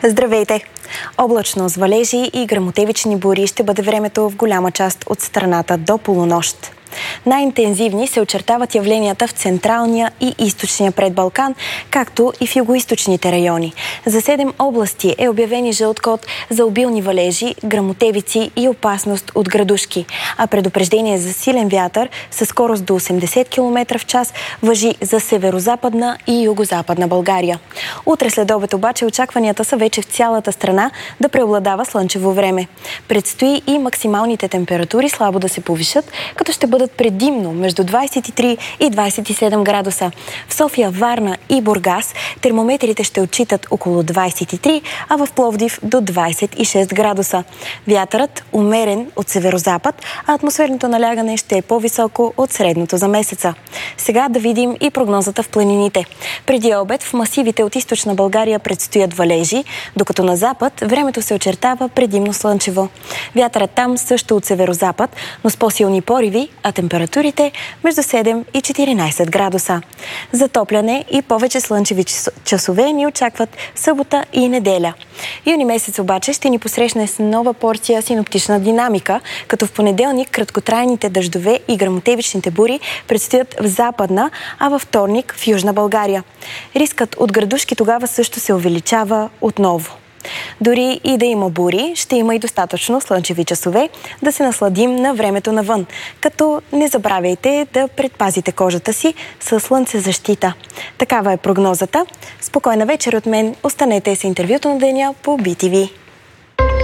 Здравейте! Облачно с валежи и гръмотевични бури ще бъде времето в голяма част от страната до полунощ. Най-интензивни се очертават явленията в централния и източния предбалкан, както и в югоизточните райони. За 7 области е обявен жълт код за обилни валежи, гръмотевици и опасност от градушки. А предупреждение за силен вятър със скорост до 80 км в час важи за северо-западна и югозападна България. Утре след обед обаче очакванията са вече в цялата страна да преобладава слънчево време. Предстои и максималните температури слабо да се повишат, като ще бъдат предимно между 23 и 27 градуса. В София, Варна и Бургас термометрите ще отчитат около 23, а в Пловдив до 26 градуса. Вятърът умерен от северозапад, а атмосферното налягане ще е по-високо от средното за месеца. Сега да видим и прогнозата в планините. Преди обед в масивите от източна България предстоят валежи, докато на запад времето се очертава предимно слънчево. Вятърът там също от северозапад, но с по-силни пориви, а температурите между 7 и 14 градуса. Затопляне и повече слънчеви часове ни очакват събота и неделя. Юни месец обаче ще ни посрещне с нова порция синоптична динамика, като в понеделник краткотрайните дъждове и гръмотевичните бури предстоят в западна, а във вторник в южна България. Рискът от градушки тогава също се увеличава отново. Дори и да има бури, ще има и достатъчно слънчеви часове да се насладим на времето навън. Като не забравяйте да предпазите кожата си с слънцезащита. Такава е прогнозата. Спокойна вечер от мен. Останете с интервюто на деня по BTV.